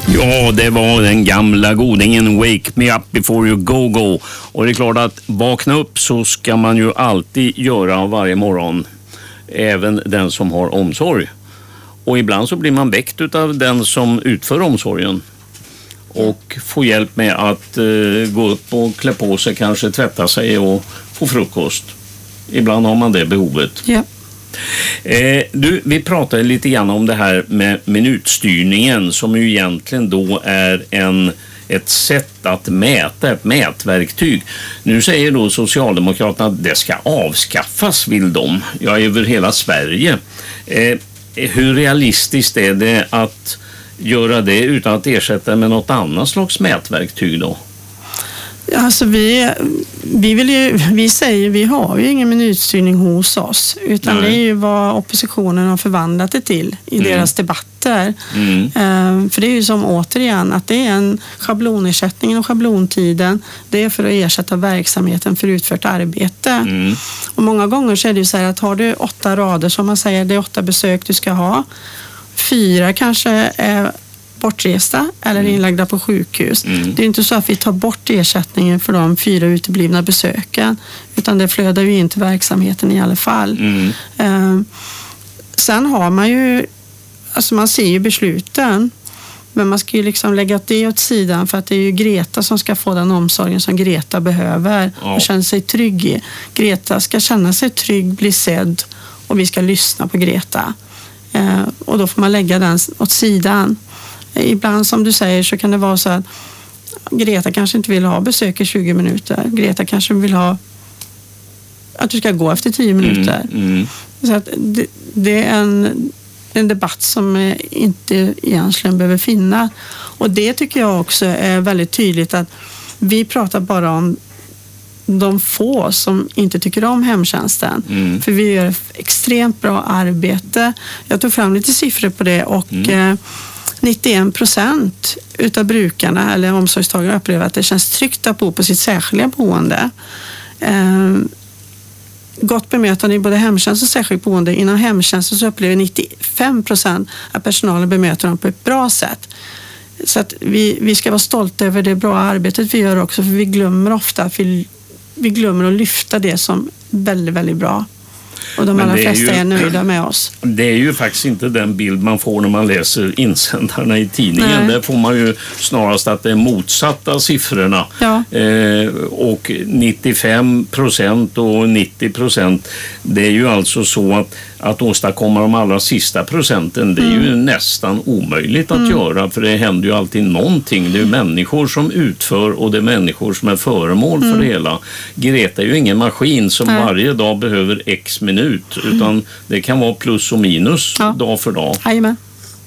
Ja, det var den gamla godingen Wake Me Up Before You Go Go. Och det är klart att vakna upp så ska man ju alltid göra varje morgon. Även den som har omsorg. Och ibland så blir man väckt av den som utför omsorgen. Och får hjälp med att gå upp och klä på sig, kanske tvätta sig och få frukost. Ibland har man det behovet. Ja. Vi pratade lite grann om det här med minutstyrningen som ju egentligen då är ett sätt att mäta, ett mätverktyg. Nu säger då Socialdemokraterna att det ska avskaffas, vill de. Ja, över hela Sverige. Hur realistiskt är det att göra det utan att ersätta med något annat slags mätverktyg då? Alltså vi säger vi har ju ingen minutstyrning hos oss, utan det är ju vad oppositionen har förvandlat det till i deras debatter. För det är ju som återigen att det är en schablonersättning och schablontiden, det är för att ersätta verksamheten för utfört arbete. Och många gånger så är det ju så här att har du 8 rader som man säger, det är 8 besök du ska ha, 4 kanske är bortresta eller inlagda på sjukhus. Det är inte så att vi tar bort ersättningen för de 4 uteblivna besöken, utan det flödar ju in till verksamheten i alla fall. Sen har man ju, alltså man ser ju besluten, men man ska ju liksom lägga det åt sidan, för att det är ju Greta som ska få den omsorgen som Greta behöver och känna sig trygg i. Greta ska känna sig trygg, bli sedd, och vi ska lyssna på Greta. Och då får man lägga den åt sidan. Ibland som du säger så kan det vara så att Greta kanske inte vill ha besök i 20 minuter. Greta kanske vill ha att du ska gå efter 10 minuter. Så att det är en debatt som inte egentligen behöver finnas. Och det tycker jag också är väldigt tydligt, att vi pratar bara om de få som inte tycker om hemtjänsten. För vi gör extremt bra arbete. Jag tog fram lite siffror på det, och 91% utav brukarna eller omsorgstagarna upplever att det känns tryggt att bo på sitt särskilda boende. Gott bemötande i både hemtjänst och särskilt boende. Inom hemtjänsten så upplever 95% att personalen bemöter dem på ett bra sätt. Så att vi ska vara stolta över det bra arbetet vi gör också, för vi glömmer ofta att vi glömmer att lyfta det som väldigt, väldigt bra. Och de allra flesta är nöjda med oss. Det är ju faktiskt inte den bild man får när man läser insändarna i tidningen. Där får man ju snarast att det är motsatta siffrorna. Ja. Och 95% och 90%, det är ju alltså så att åstadkomma de allra sista procenten, det är ju nästan omöjligt att göra, för det händer ju alltid någonting. Det är människor som utför och det är människor som är föremål för det hela. Greta är ju ingen maskin som varje dag behöver x minut, utan det kan vara plus och minus dag för dag. Jajamän.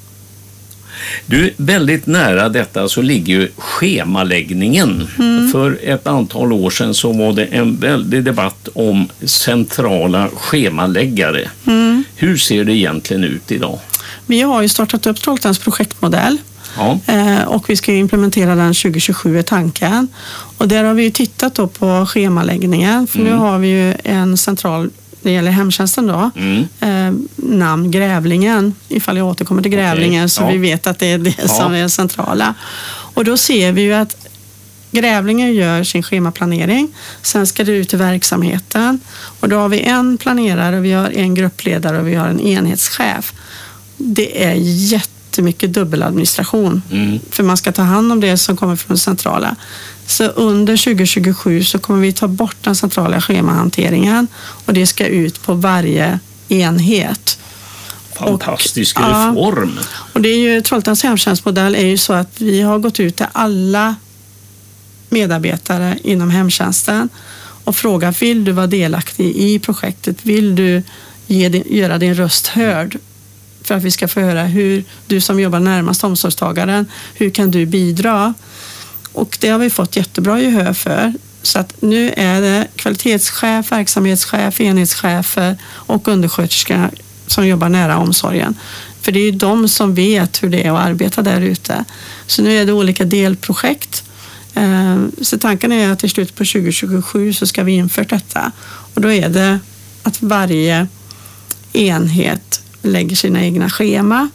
Du, väldigt nära detta så ligger ju schemaläggningen. För ett antal år sedan så var det en väldig debatt om centrala schemaläggare. Hur ser det egentligen ut idag? Vi har ju startat upp Trollhättans projektmodell. Ja. Och vi ska implementera den 2027 i tanken. Och där har vi ju tittat då på schemaläggningen. För nu har vi ju en central, det gäller hemtjänsten då, namn Grävlingen, ifall jag återkommer till Grävlingen, så vi vet att det är det som är centrala. Och då ser vi ju att Grävlingen gör sin schemaplanering, sen ska det ut till verksamheten, och då har vi en planerare, vi har en gruppledare och vi har en enhetschef. Det är jättemycket dubbeladministration, för man ska ta hand om det som kommer från centrala. Så under 2027 så kommer vi ta bort den centrala schemahanteringen, och det ska ut på varje enhet. Fantastisk reform. Och det är ju, Trollhättans hemtjänstmodell är ju så att vi har gått ut till alla medarbetare inom hemtjänsten och frågat: vill du vara delaktig i projektet? Vill du göra din röst hörd? För att vi ska få höra hur du som jobbar närmast omsorgstagaren, hur kan du bidra? Och det har vi fått jättebra gehör för. Så att nu är det kvalitetschef, verksamhetschef, enhetschefer och undersköterskor som jobbar nära omsorgen. För det är ju de som vet hur det är att arbeta där ute. Så nu är det olika delprojekt. Så tanken är att i slutet på 2027 så ska vi införa detta. Och då är det att varje enhet lägger sina egna schema.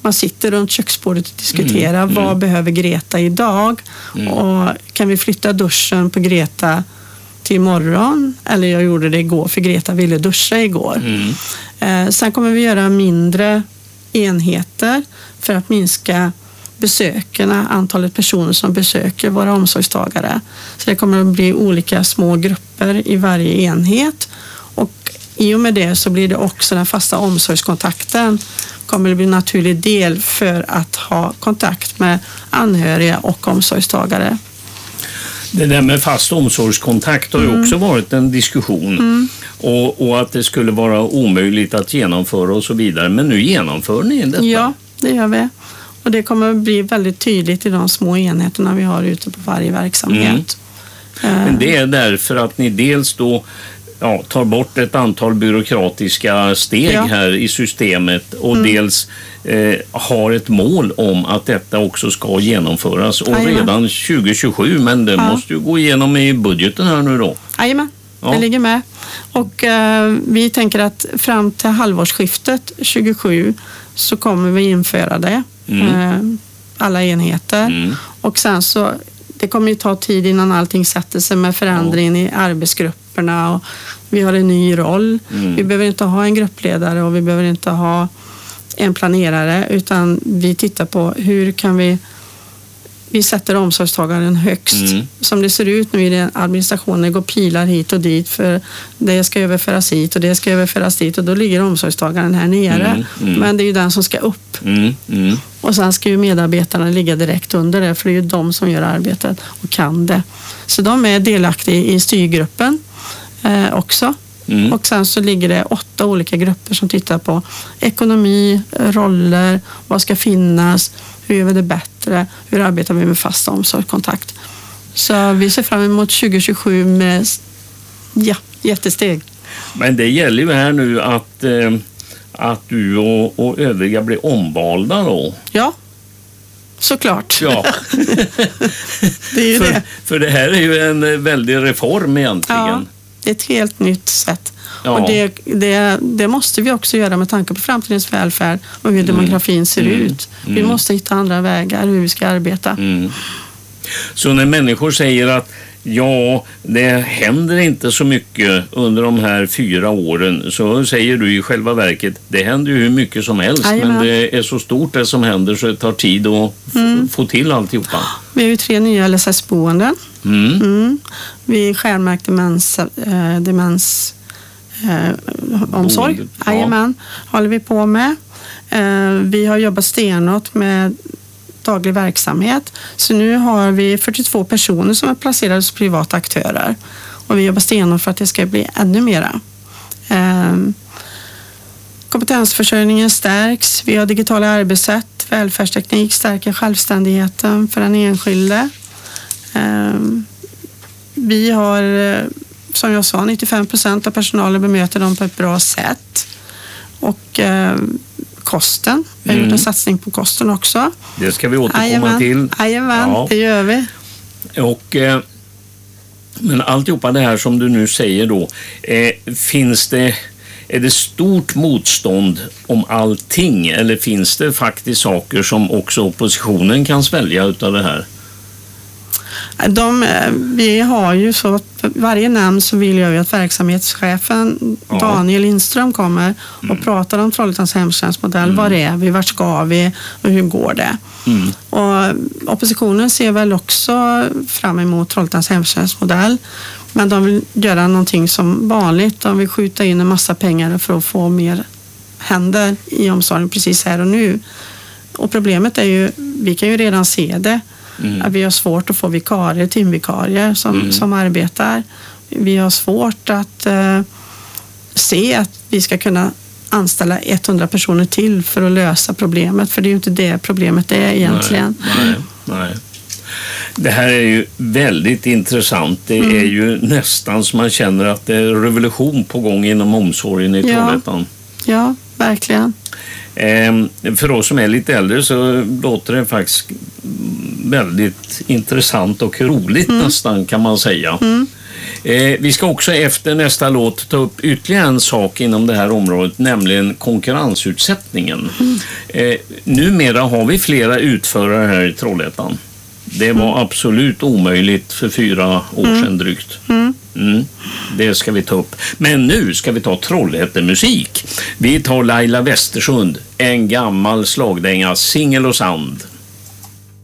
man sitter runt köksbordet och diskuterar vad behöver Greta idag och kan vi flytta duschen på Greta till imorgon, eller jag gjorde det igår för Greta ville duscha igår. Sen kommer vi göra mindre enheter för att minska besökarna, antalet personer som besöker våra omsorgstagare. Så det kommer att bli olika små grupper i varje enhet, och i och med det så blir det också den fasta omsorgskontakten kommer det bli en naturlig del för att ha kontakt med anhöriga och omsorgstagare. Det där med fast omsorgskontakt har ju också varit en diskussion och att det skulle vara omöjligt att genomföra och så vidare. Men nu genomför ni detta. Ja, det gör vi. Och det kommer att bli väldigt tydligt i de små enheterna vi har ute på varje verksamhet. Men det är därför att ni dels då tar bort ett antal byråkratiska steg här i systemet och dels har ett mål om att detta också ska genomföras och redan 2027, men det måste ju gå igenom i budgeten här nu då. Jajamän, det ligger med. Och vi tänker att fram till halvårsskiftet 2027 så kommer vi införa det, alla enheter. Och sen så, det kommer ju ta tid innan allting sätter sig med förändringen i arbetsgrupperna och vi har en ny roll. Vi behöver inte ha en gruppledare och vi behöver inte ha en planerare, utan vi tittar på hur kan vi sätter omsorgstagaren högst. Som det ser ut nu i den administrationen, det går pilar hit och dit för det ska överföras hit och det ska överföras dit och då ligger omsorgstagaren här nere. Men det är ju den som ska upp. Och sen ska ju medarbetarna ligga direkt under det, för det är ju de som gör arbetet och kan det. Så de är delaktiga i styrgruppen också. Och sen så ligger det 8 olika grupper som tittar på ekonomi, roller, vad ska finnas, hur gör vi det bättre, hur arbetar vi med fast omsorgskontakt. Så vi ser fram emot 2027 med jättesteg. Men det gäller ju här nu att du och övriga blir omvalda då. Ja, såklart. Ja. Det är ju det. För det här är ju en väldig reform egentligen. Ja, det är ett helt nytt sätt. Ja. Och det måste vi också göra med tanke på framtidens välfärd och hur demografin ser ut. Vi måste hitta andra vägar hur vi ska arbeta. Så när människor säger att det händer inte så mycket under de här 4 åren, så säger du i själva verket, det händer ju hur mycket som helst. Men det är så stort det som händer så det tar tid att få till alltihopa. Vi har ju 3 nya LSS-boenden. Vi skärmärkt demensomsorg. Jajamän, håller vi på med. Vi har jobbat stenhårt med daglig verksamhet. Så nu har vi 42 personer som är placerade hos privata aktörer. Och vi jobbar stenhårt för att det ska bli ännu mera. Kompetensförsörjningen stärks. Vi har digitala arbetssätt. Välfärdsteknik stärker självständigheten för den enskilde. Vi har, som jag sa, 95% av personalen bemöter dem på ett bra sätt. Och kosten. Vi har gjort en satsning på kosten också. Det ska vi återkomma till. Jajamän, det gör vi. Och, men alltihopa det här som du nu säger då, är det stort motstånd om allting, eller finns det faktiskt saker som också oppositionen kan svälja utav det här? Vi har ju så att varje nämnd så vill jag ju att verksamhetschefen Daniel Lindström kommer och pratar om Trollhättans hemtjänstmodell. Var är vi? Vart ska vi? Och hur går det? Och oppositionen ser väl också fram emot Trollhättans hemtjänstmodell. Men de vill göra någonting som vanligt. De vill skjuta in en massa pengar för att få mer händer i omsorgen precis här och nu. Och problemet är ju, vi kan ju redan se det. Att vi har svårt att få vikarier, timvikarier som arbetar. Vi har svårt att se att vi ska kunna anställa 100 personer till för att lösa problemet. För det är ju inte det problemet är egentligen. Nej. Det här är ju väldigt intressant. Det är ju nästan som man känner att det är revolution på gång inom omsorgen i Trollhättan. Ja, verkligen. För oss som är lite äldre så låter det faktiskt väldigt intressant och roligt nästan, kan man säga. Vi ska också efter nästa låt ta upp ytterligare en sak inom det här området, nämligen konkurrensutsättningen. numera har vi flera utförare här i Trollhättan. Det var absolut omöjligt för 4 år sedan drygt. Det ska vi ta upp. Men nu ska vi ta Trollhättemusik. Vi tar Laila Westersund, en gammal slagdänga, Singel och sand.